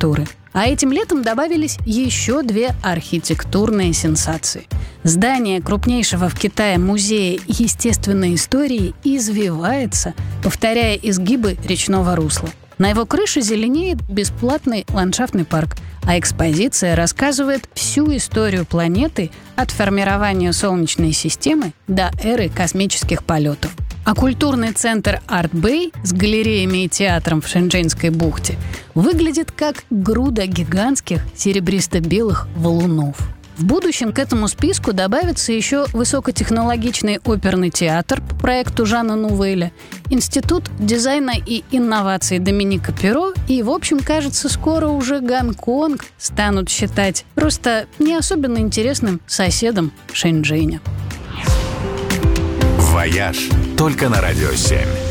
архитектуры. А этим летом добавились еще 2 архитектурные сенсации. Здание крупнейшего в Китае музея естественной истории извивается, повторяя изгибы речного русла. На его крыше зеленеет бесплатный ландшафтный парк, а экспозиция рассказывает всю историю планеты от формирования Солнечной системы до эры космических полетов. А культурный центр Art Bay с галереями и театром в Шэньчжэньской бухте выглядит как груда гигантских серебристо-белых валунов. В будущем к этому списку добавится еще высокотехнологичный оперный театр по проекту Жана Нувеля, Институт дизайна и инноваций Доминика Перро и, в общем, кажется, скоро уже Гонконг станут считать просто не особенно интересным соседом Шэньчжэня. «Вояж» только на Радио 7.